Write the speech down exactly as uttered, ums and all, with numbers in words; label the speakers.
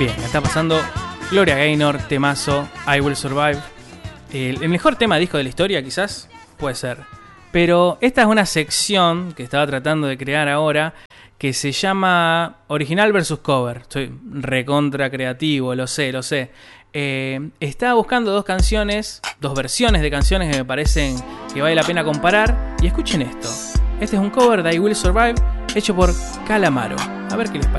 Speaker 1: Bien, está pasando Gloria Gaynor, temazo, I Will Survive. El, el mejor tema de disco de la historia, quizás, puede ser. Pero esta es una sección que estaba tratando de crear ahora, que se llama Original versus Cover. Soy recontra creativo, lo sé, lo sé. Eh, estaba buscando dos canciones, dos versiones de canciones que me parecen que vale la pena comparar. Y escuchen esto. Este es un cover de I Will Survive, hecho por Calamaro. A ver qué les parece.